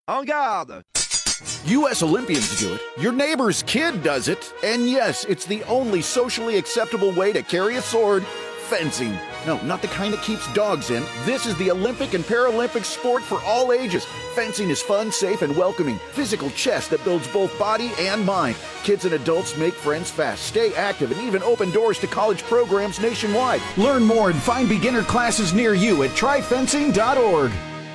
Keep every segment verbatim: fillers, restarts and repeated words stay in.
En garde! U S Olympians do it, your neighbor's kid does it, and yes, it's the only socially acceptable way to carry a sword, fencing. No, not the kind that keeps dogs in. This is the Olympic and Paralympic sport for all ages. Fencing is fun, safe, and welcoming. Physical chess that builds both body and mind. Kids and adults make friends fast, stay active, and even open doors to college programs nationwide. Learn more and find beginner classes near you at try fencing dot org.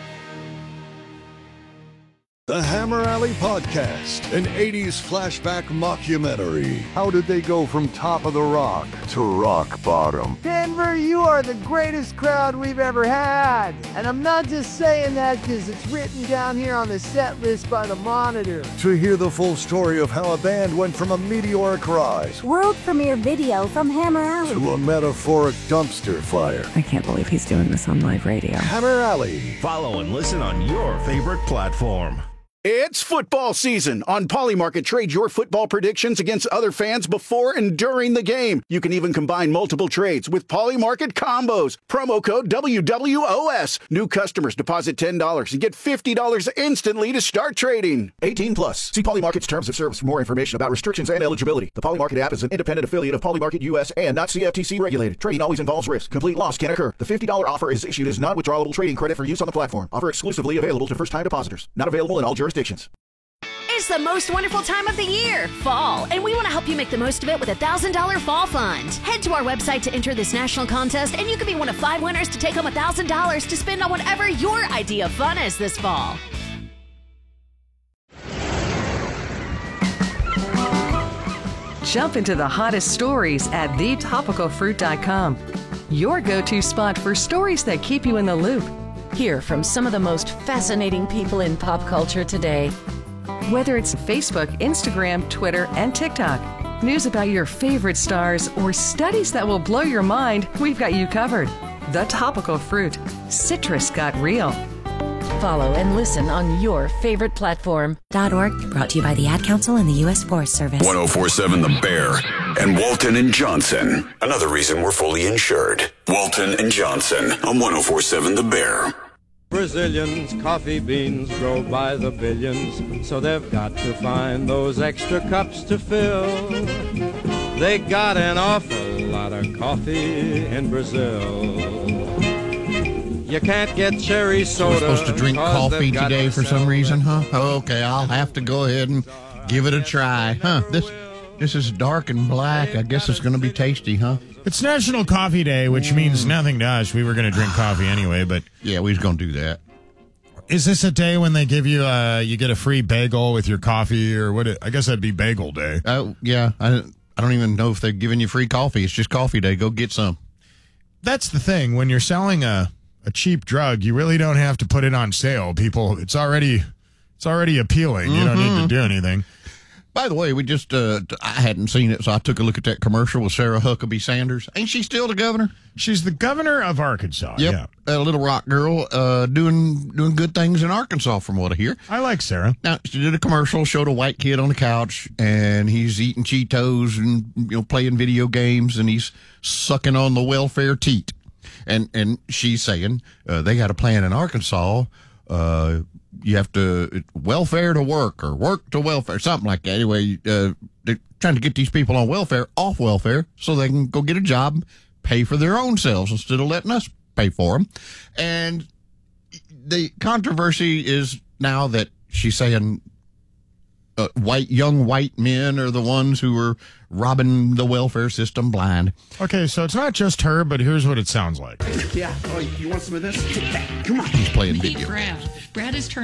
The Hammer Alley Podcast, an eighties flashback mockumentary. How did they go from top of the rock to rock bottom? Denver, you are the greatest crowd we've ever had. And I'm not just saying that because it's written down here on the set list by the Monitor. To hear the full story of how a band went from a meteoric rise, world premiere video from Hammer Alley, to a metaphoric dumpster fire. I can't believe he's doing this on live radio. Hammer Alley. Follow and listen on your favorite platform. It's football season. On Polymarket, trade your football predictions against other fans before and during the game. You can even combine multiple trades with Polymarket combos. Promo code W W O S. New customers deposit ten dollars and get fifty dollars instantly to start trading. eighteen plus. See Polymarket's terms of service for more information about restrictions and eligibility. The Polymarket app is an independent affiliate of Polymarket U S and not C F T C regulated. Trading always involves risk. Complete loss can occur. The fifty dollars offer is issued as non-withdrawable trading credit for use on the platform. Offer exclusively available to first-time depositors. Not available in all jurisdictions. It's the most wonderful time of the year, fall, and we want to help you make the most of it with a one thousand dollars Fall Fund. Head to our website to enter this national contest, and you could be one of five winners to take home one thousand dollars to spend on whatever your idea of fun is this fall. Jump into the hottest stories at the topical fruit dot com. Your go-to spot for stories that keep you in the loop. Hear from some of the most fascinating people in pop culture today. Whether it's Facebook, Instagram, Twitter, and TikTok, news about your favorite stars, or studies that will blow your mind, we've got you covered. The Topical Fruit. Citrus got real. Follow and listen on your favorite platform. .org, brought to you by the Ad Council and the U S Forest Service. one oh four point seven The Bear and Walton and Johnson. Another reason we're fully insured. Walton and Johnson on one oh four point seven The Bear. Brazilians, coffee beans grow by the billions, so they've got to find those extra cups to fill. They got an awful lot of coffee in Brazil. You can't get cherry soda. We're supposed to drink coffee today for some reason, huh? Okay, I'll have to go ahead and give it a try. Huh, this this is dark and black. I guess it's going to be tasty, huh? It's National Coffee Day, which means nothing to us. We were going to drink coffee anyway, but... Yeah, we was going to do that. Is this a day when they give you, uh, you get a free bagel with your coffee, or what? It, I guess that'd be bagel day. Uh, yeah, I, I don't even know if they're giving you free coffee. It's just coffee day. Go get some. That's the thing. When you're selling a, a cheap drug, you really don't have to put it on sale. People, it's already, it's already appealing. Mm-hmm. You don't need to do anything. By the way, we just, uh, I hadn't seen it, so I took a look at that commercial with Sarah Huckabee Sanders. Ain't she still the governor? She's the governor of Arkansas. Yep. Yeah. A little rock girl, uh, doing, doing good things in Arkansas from what I hear. I like Sarah. Now, she did a commercial, showed a white kid on the couch, and he's eating Cheetos and, you know, playing video games, and he's sucking on the welfare teat. And, and she's saying, uh, they got a plan in Arkansas, uh, you have to welfare to work or work to welfare, something like that. Anyway, uh, they're trying to get these people on welfare off welfare so they can go get a job, pay for their own selves instead of letting us pay for them. And the controversy is now that she's saying uh, white young white men are the ones who are robbing the welfare system blind. Okay, so it's not just her, but here's what it sounds like. Yeah. Oh, you want some of this? Come on. He's playing video. Brad. Brad is turning.